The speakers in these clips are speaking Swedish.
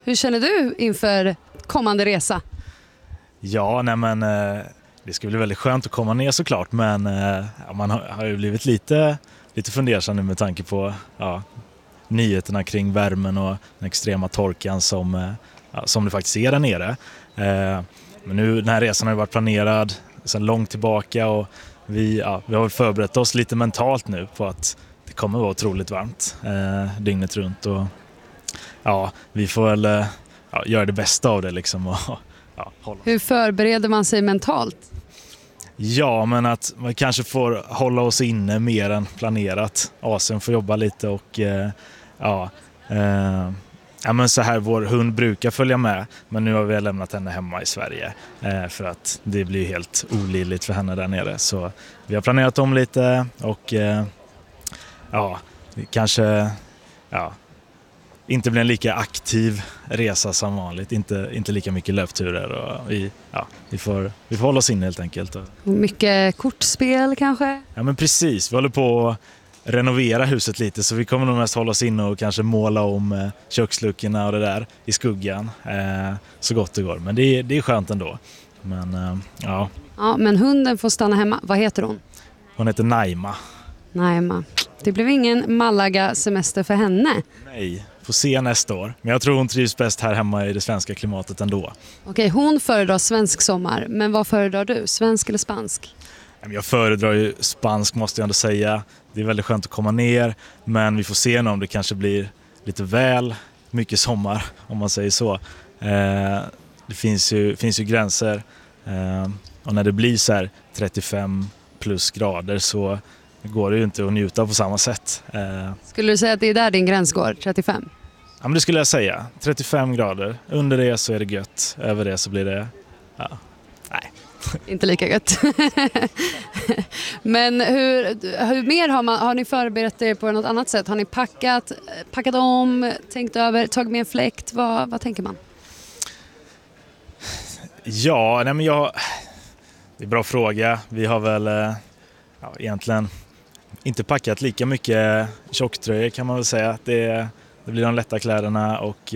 Hur känner du inför kommande resa? Ja, det skulle bli väldigt skönt att komma ner såklart, men man har ju blivit lite fundersam nu med tanke på nyheterna kring värmen och den extrema torkan som det faktiskt är där nere. Men nu, den här resan har ju varit planerad sedan långt tillbaka och vi har förberett oss lite mentalt nu på att det kommer vara otroligt varmt dygnet runt och vi får väl göra det bästa av det liksom och hålla. Hur förbereder man sig mentalt? Ja, men att man kanske får hålla oss inne mer än planerat. Asen får jobba lite och men så här, vår hund brukar följa med, men nu har vi lämnat henne hemma i Sverige för att det blir helt olidligt för henne där nere. Så vi har planerat om lite och kanske inte blir en lika aktiv resa som vanligt, inte lika mycket löpturer och vi får hålla oss inne helt enkelt. Mycket kortspel kanske? Ja, men precis, vi håller på att renovera huset lite så vi kommer nog mest hålla oss inne och kanske måla om köksluckorna och det där i skuggan så gott det går, men det är skönt ändå. Men Ja, men hunden får stanna hemma. Vad heter hon? Hon heter Naima. Naima. Det blev ingen Malaga-semester för henne. Nej, får se nästa år. Men jag tror hon trivs bäst här hemma i det svenska klimatet ändå. Okej, hon föredrar svensk sommar. Men vad föredrar du? Svensk eller spansk? Jag föredrar ju spansk måste jag ändå säga. Det är väldigt skönt att komma ner. Men vi får se om det kanske blir lite väl mycket sommar om man säger så. Det finns ju gränser. Och när det blir så här 35 plus grader så går det ju inte att njuta på samma sätt. Skulle du säga att det är där din gräns går, 35? Ja, men det skulle jag säga. 35 grader. Under det så är det gött. Över det så blir det... nej. Inte lika gött. Men hur mer har ni förberett er på något annat sätt? Har ni packat om, tänkt över, tagit med en fläkt? Vad tänker man? Ja, det är en bra fråga. Vi har väl egentligen inte packat lika mycket tjocktröjor kan man väl säga. Det blir de lätta kläderna och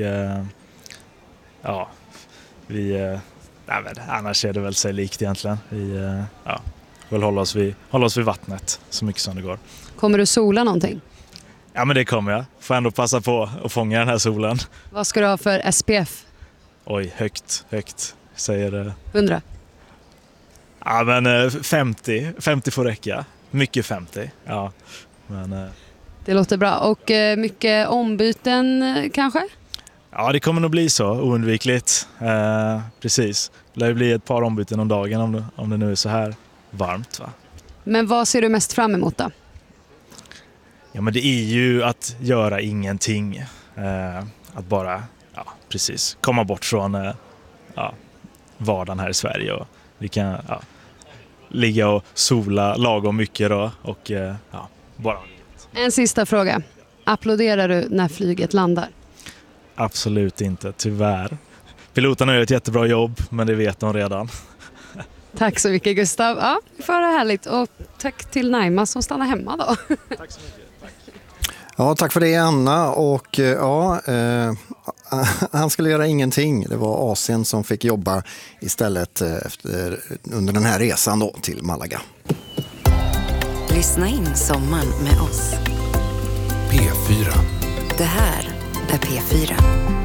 annars är det väl sig likt egentligen. Vi vill hålla oss vid vattnet så mycket som det går. Kommer du sola någonting? Ja, men det kommer jag. Får ändå passa på att fånga den här solen. Vad ska du ha för SPF? Oj, högt. Säger 100? Ja, men 50 får räcka. Mycket 50, ja. Men, det låter bra. Och mycket ombyten kanske? Ja, det kommer nog bli så, oundvikligt. Precis. Det lär ju bli ett par ombyten om dagen om det nu är så här varmt, va? Men vad ser du mest fram emot då? Ja, men det är ju att göra ingenting. Att bara, precis, komma bort från vardagen här i Sverige. Och vi kan ligga och sola lagom mycket då och bara... En sista fråga. Applåderar du när flyget landar? Absolut inte, tyvärr. Piloterna gör ett jättebra jobb, men det vet de redan. Tack så mycket, Gustav. Ja, det var härligt. Och tack till Naima som stannar hemma då. Tack så mycket. Tack. Ja, tack för det, Anna. Och han skulle göra ingenting. Det var Asien som fick jobba istället under den här resan då till Malaga. Lyssna in sommaren med oss. P4. Det här är P4.